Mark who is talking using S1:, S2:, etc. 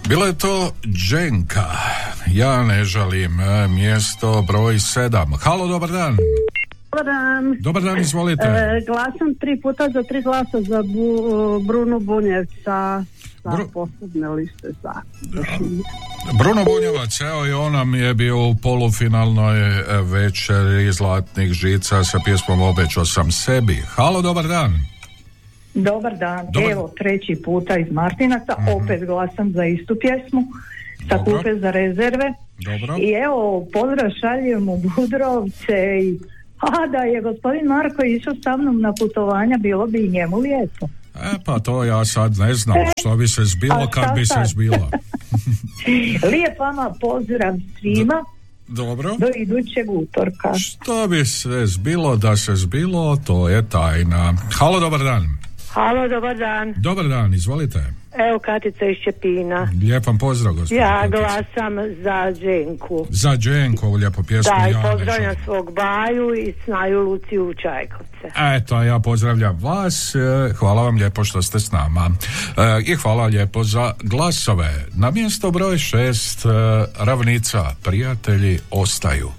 S1: Bilo je to Dženka. Ja ne žalim. Mjesto broj 7. Halo, dobar dan.
S2: Dobar dan.
S1: Dobar dan, izvolite.
S2: Glasam 3 puta za 3 glasa za Brunu Bunjevca sa posebne liste za.
S1: Bruno Bunjevac, evo i on nam je bio u polufinalnoj večeri Zlatnih žica sa pjesmom Obećao sam sebi. Halo, dobar dan.
S3: Dobar dan, evo 3 puta iz Martinaca, opet glasam za istu pjesmu, sa klupe za rezerve.
S1: Dobro.
S3: I evo, pozdrav šaljem u Budrovce i da je gospodin Marko išao sa mnom na putovanja, bilo bi i njemu lijepo.
S1: Pa to ja sad ne znam što bi se zbilo kad bi se zbilo.
S3: Lijep vama pozdrav svima.
S1: Dobro.
S3: Do idućeg utorka.
S1: Što bi se zbilo da se zbilo, to je tajna. Halo, dobar dan.
S4: Halo, dobar dan.
S1: Dobar dan, izvolite.
S4: Evo Katica iz Čepina.
S1: Lijep vam pozdrav, gospodin.
S4: Ja glasam za Dženku.
S1: Za Dženku, lijepo pjesmu.
S4: Da, i pozdravljam svog baju i Snaju Luciju Čajkovce.
S1: Eto, ja pozdravljam vas. Hvala vam lijepo što ste s nama. I hvala lijepo za glasove. Na mjesto broj 6 Ravnica, prijatelji ostaju.